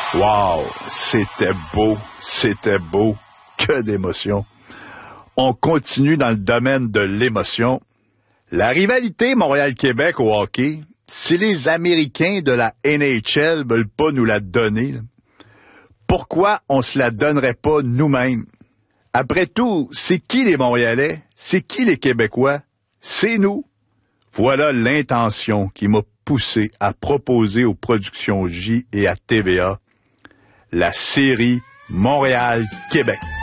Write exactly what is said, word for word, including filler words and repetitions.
Wow, c'était beau, c'était beau, que d'émotion. On continue dans le domaine de l'émotion. La rivalité Montréal-Québec au hockey, si les Américains de la N H L veulent pas nous la donner, là, pourquoi on se la donnerait pas nous-mêmes? Après tout, c'est qui les Montréalais? C'est qui les Québécois? C'est nous. Voilà l'intention qui m'a poussé à proposer aux productions J et à T V A la série Montréal-Québec.